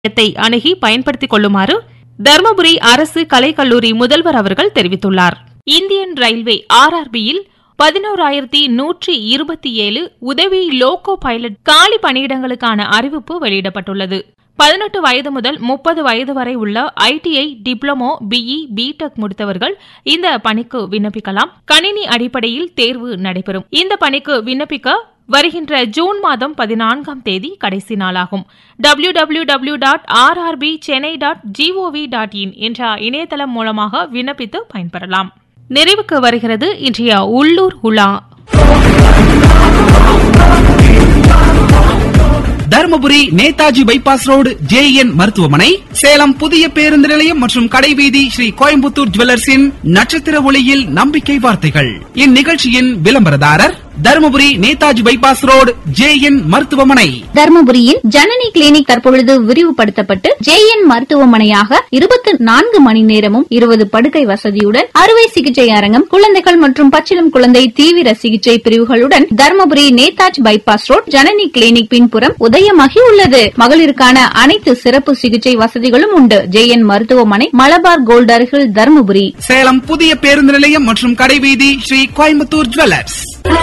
அணுகி பயன்படுத்திக் கொள்ளுமாறு தருமபுரி அரசு கலைக்கல்லூரி முதல்வர் அவர்கள் தெரிவித்துள்ளார். இந்தியன் ரயில்வே RRBயில் 11,127 உதவி லோகோ பைலட் காலி பணியிடங்களுக்கான அறிவிப்பு வெளியிடப்பட்டுள்ளது. 18 வயது முதல் 30 வயது வரை உள்ள ITI, டிப்ளமோ, BE, BTech முடித்தவர்கள் இந்த பணிக்கு விண்ணப்பிக்கலாம். கணினி அடிப்படையில் தேர்வு நடைபெறும். இந்த பணிக்கு விண்ணப்பிக்க வருகின்ற ஜூன் மாதம் 14ஆம் தேதி கடைசி நாளாகும். www.rrbchennai.gov.in என்ற இணையதளம் மூலமாக விண்ணப்பித்து பயன்பெறலாம். நிறைவுக்கு வருகிறது இன்றைய உள்ளூர் உலா. Dharmapuri Netaji bypass road JN மருத்துவமனை, சேலம் புதிய பேருந்து நிலையம் மற்றும் கடைவீதி ஸ்ரீ கோயம்புத்தூர் ஜுவல்லர்ஸின் நட்சத்திர ஒளியில் நம்பிக்கை வார்த்தைகள். இந்நிகழ்ச்சியின் விளம்பரதாரர் Dharmapuri Netaji bypass road JN மருத்துவமனை. தருமபுரியில் ஜனனி கிளினிக் தற்பொழுது விரிவுபடுத்தப்பட்டு JN மருத்துவமனையாக 24 மணி நேரமும் 20 படுக்கை வசதியுடன் அறுவை சிகிச்சை அரங்கம், குழந்தைகள் மற்றும் பச்சிளம் குழந்தை தீவிர சிகிச்சை பிரிவுகளுடன் Dharmapuri Netaji bypass road Janani clinic பின்புறம் உதயமாகி உள்ளது. மகளிருக்கான அனைத்து சிறப்பு சிகிச்சை வசதிகளும் உண்டு. JN மருத்துவமனை, மலபார் கோல்ட் அருகில், தருமபுரி. சேலம் புதிய பேருந்து நிலையம் மற்றும் கடைவீதி ஸ்ரீ கோயம்புத்தூர் ஜுவல்லர்ஸ்.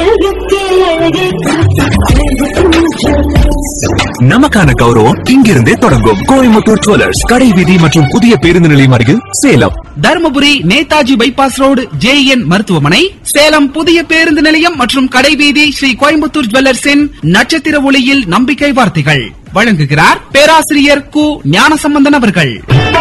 நமக்கான கௌரவம் இங்கிருந்தே தொடங்கும். கோயம்புத்தூர் ஜுவல்லர்ஸ், கடைவீதி மற்றும் புதிய பேருந்து நிலையம் அருகில், Salem. Dharmapuri Netaji bypass road JN மருத்துவமனை, சேலம் புதிய பேருந்து நிலையம் மற்றும் கடைவீதி ஸ்ரீ கோயம்புத்தூர் ஜுவல்லர்ஸின் நட்சத்திர ஒளியில் நம்பிக்கை வார்த்தைகள். வழங்குகிறார் பேராசிரியர் கு ஞானசம்பந்தன் அவர்கள்.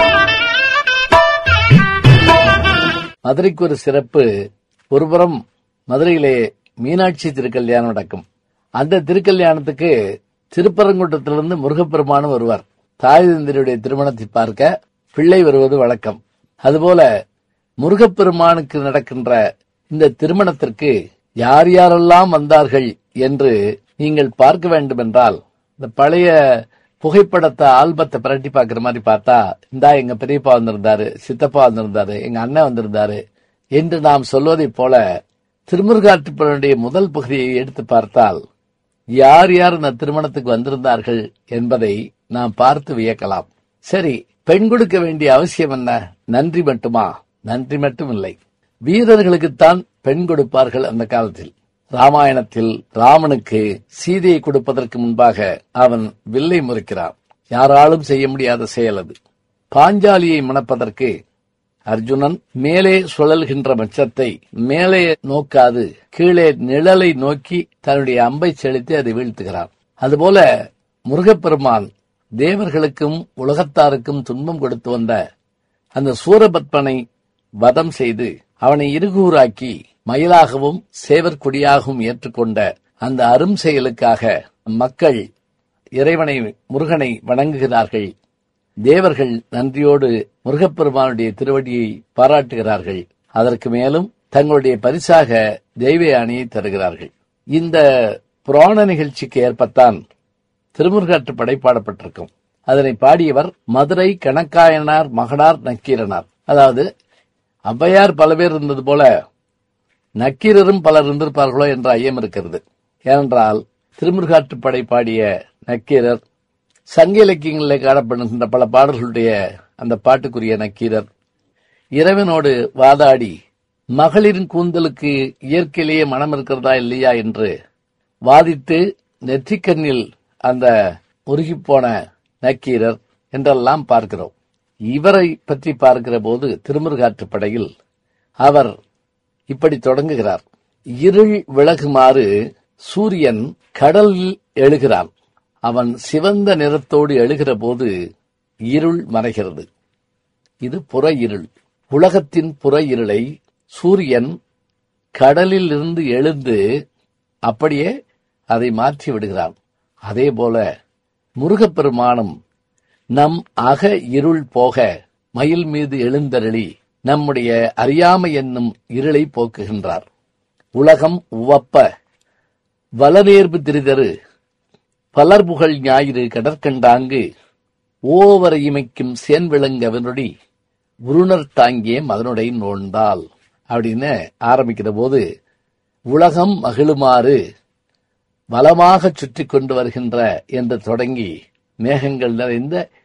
மதுரைக்கு ஒரு சிறப்பு. ஒருபுறம் மதுரையிலே மீனாட்சி திருக்கல்யாணம் நடக்கும். அந்த திருக்கல்யாணத்துக்கு திருப்பரங்குன்றத்திலிருந்து முருகப்பெருமானும் வருவார். தாய் தந்தையுடைய திருமணத்தை பார்க்க பிள்ளை வருவது வழக்கம். அதுபோல முருகப்பெருமானுக்கு நடக்கின்ற இந்த திருமணத்திற்கு யார் யாரெல்லாம் வந்தார்கள் என்று நீங்கள் பார்க்க வேண்டும் என்றால், இந்த பழைய புகைப்படத்தை ஆல்பத்தை பிரட்டி பார்க்கிற மாதிரி பார்த்தா, இந்தா எங்க பெரியப்பா வந்திருந்தாரு, சித்தப்பா வந்திருந்தாரு, எங்க அண்ணன் வந்திருந்தாரு என்று நாம் சொல்வதைப் போல திருமுருகாற்றுப்பனுடைய முதல் பகுதியை எடுத்து பார்த்தால் யார் யார் இந்த திருமணத்துக்கு வந்திருந்தார்கள் என்பதை நாம் பார்த்து வியக்கலாம். சரி, பெண் கொடுக்க வேண்டிய அவசியம் என்ன? நன்றி மட்டுமா? நன்றி மட்டும் இல்லை, வீரர்களுக்குத்தான் பெண் கொடுப்பார்கள். அந்த காலத்தில் ராமாயணத்தில் ராமனுக்கு சீதையை கொடுப்பதற்கு முன்பாக அவன் வில்லை முறிக்கிறான். யாராலும் செய்ய முடியாத செயல் அது. பாஞ்சாலியை மணப்பதற்கு அர்ஜுனன் மேலே சுழல்கின்ற மச்சத்தை மேலே நோக்காது கீழே நிழலை நோக்கி தன்னுடைய அம்பை செலுத்தி அதை வீழ்த்துகிறான். அதுபோல முருகப்பெருமான் தேவர்களுக்கும் உலகத்தாருக்கும் துன்பம் கொடுத்து வந்த அந்த சூரபத்மனை வதம் செய்து அவனை இருகூறாக்கி மயிலாகவும் சேவற்கொடியாகவும் ஏற்றுக்கொண்ட அந்த அரும் செயலுக்காக மக்கள் இறைவனை முருகனை வணங்குகிறார்கள். தேவர்கள் நன்றியோடு முருகப்பெருமானுடைய திருவடியை பாராட்டுகிறார்கள். அதற்கு மேலும் தங்களுடைய பரிசாக தெய்வ யானையை தருகிறார்கள். இந்த புராண நிகழ்ச்சிக்கு ஏற்பத்தான் திருமுருகாற்றுப்படை பாடப்பட்டிருக்கும். அதனை பாடியவர் மதுரை கணக்காயனார் மகனார் நக்கீரனார். அதாவது ஔவையார் பல பேர் இருந்தது போல நக்கீரரும் பலர் இருந்திருப்பார்களோ என்ற ஐயம் இருக்கிறது. ஏனென்றால் திருமுருகாற்றுப்படை பாடிய நக்கீரர் சங்க இலக்கியங்களில் காணப்படுகின்ற பல பாடல்களுடைய அந்த பாட்டுக்குரிய நக்கீரர் இறைவனோடு வாதாடி மகளிரின் கூந்தலுக்கு இயற்கையிலேயே மனம் இருக்கிறதா இல்லையா என்று வாதித்து நெற்றிக்கண்ணில் அந்த உருகிப்போன நக்கீரர் என்றெல்லாம் பார்க்கிறோம். இவரை பற்றி பார்க்கிற போது திருமுருகாற்றுப்படையில் அவர் இப்படி தொடங்குகிறார். இருள் விலகுமாறு சூரியன் கடலில் எழுகிறான். அவன் சிவந்த நிறத்தோடு எழுகிற போது இருள் மறைகிறது. இது புற இருள். உலகத்தின் புற இருளை சூரியன் கடலில் இருந்து எழுந்து அப்படியே அதை மாற்றி விடுகிறான். அதே போல முருகப்பெருமானும் நம் அக இருள் போக மயில் மீது எழுந்தருளி நம்முடைய அறியாமை என்னும் இருளை போக்குகின்றார். உலகம் உவப்ப வலநேர்பு திரிதரு பலர்புகழ் ஞாயிறு கடற்கண்டாங்கு ஓவரை இமைக்கும் சேன்விளங்கவனுடி உருணர் தாங்கிய மதனுடைய நோண்டால் அப்படின்னு ஆரம்பிக்கிற போது உலகம் மகிழுமாறு வலமாக சுற்றி கொண்டு வருகின்ற என்று தொடங்கி மேகங்கள் நிறைந்த